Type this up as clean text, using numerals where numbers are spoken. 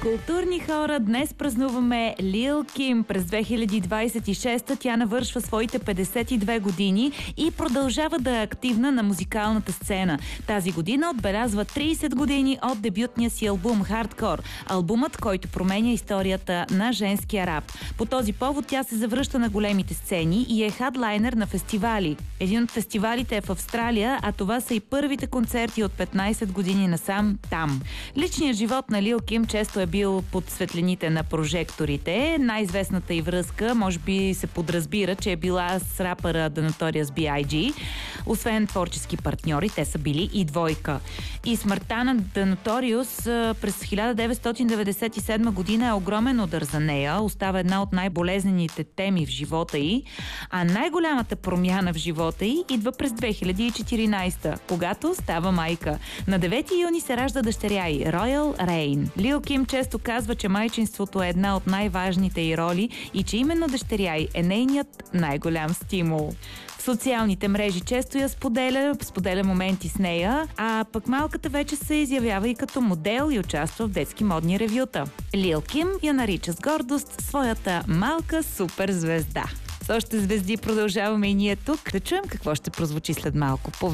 Културни хора, днес празнуваме Лил Ким. През 2026 тя навършва своите 52 години и продължава да е активна на музикалната сцена. Тази година отбелязва 30 години от дебютния си албум Hardcore. Албумът, който променя историята на женския рап. По този повод тя се завръща на големите сцени и е хадлайнер на фестивали. Един от фестивалите е в Австралия, а това са и първите концерти от 15 години насам там. Личният живот на Лил Ким често е бил под светлините на прожекторите. Най-известната й връзка, може би се подразбира, че е била с рапъра The Notorious B.I.G. Освен творчески партньори, те са били и двойка. И смъртта на The Notorious през 1997 година е огромен удар за нея. Остава една от най-болезнените теми в живота й. А най-голямата промяна в живота й идва през 2014, когато става майка. На 9 юни се ражда дъщеря й, Роял Рейн. Лил Ким често казва, че майчинството е една от най-важните й роли и че именно дъщеря й е нейният най-голям стимул. В социалните мрежи често я споделя моменти с нея, а пък малката вече се изявява и като модел и участва в детски модни ревюта. Лил Ким я нарича с гордост своята малка суперзвезда. С още звезди продължаваме и ние тук. Да чуем какво ще прозвучи след малко.